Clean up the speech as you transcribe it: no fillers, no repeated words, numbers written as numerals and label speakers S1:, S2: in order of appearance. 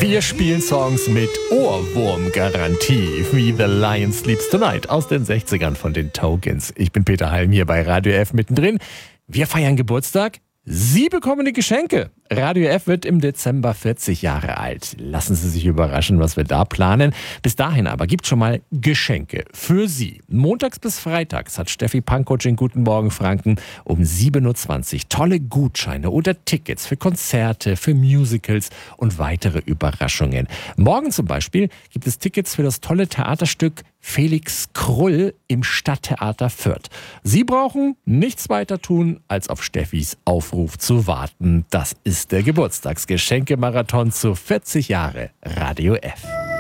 S1: Wir spielen Songs mit Ohrwurmgarantie, wie The Lion Sleeps Tonight aus den 60ern von den Tokens. Ich bin Peter Halm hier bei Radio F mittendrin. Wir feiern Geburtstag. Sie bekommen die Geschenke. Radio F wird im Dezember 40 Jahre alt. Lassen Sie sich überraschen, was wir da planen. Bis dahin aber gibt schon mal Geschenke für Sie. Montags bis freitags hat Steffi Pankow in Guten Morgen Franken um 7.20 Uhr tolle Gutscheine oder Tickets für Konzerte, für Musicals und weitere Überraschungen. Morgen zum Beispiel gibt es Tickets für das tolle Theaterstück Felix Krull im Stadttheater Fürth. Sie brauchen nichts weiter tun, als auf Steffis Aufruf zu warten. Das ist der Geburtstagsgeschenkemarathon zu 40 Jahre Radio F.